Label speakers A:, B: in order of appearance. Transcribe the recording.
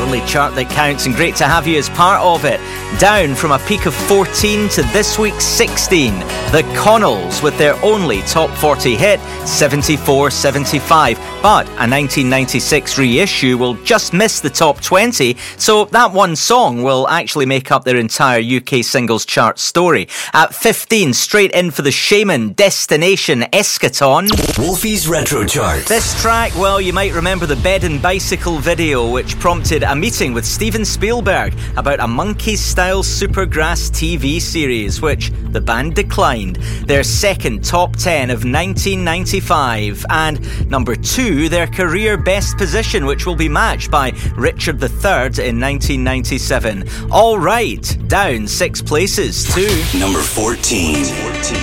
A: only chart that counts, and great to have you as part of it. Down from a peak of 14 to this week's 16, the Connells with their only top 40 hit, 74-75. But a 1996 reissue will just miss the top 20, so that one song will actually make up their entire UK singles chart story. At 15, straight in for the Shaman, Destination Eschaton.
B: Wolfie's Retro Chart.
A: This track, well, you might remember the Bed and Bicycle video, which prompted a meeting with Steven Spielberg about a Monkees-style Supergrass TV series, which the band declined. Their second top 10 of 1995, and number 2, their career best position, which will be matched by Richard III in 1997. All Right, down 6 places to
B: number 14.